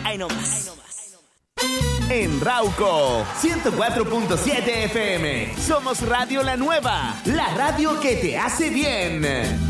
ahí nomás. En Rauco 104.7 FM. Somos Radio La Nueva, la radio que te hace bien.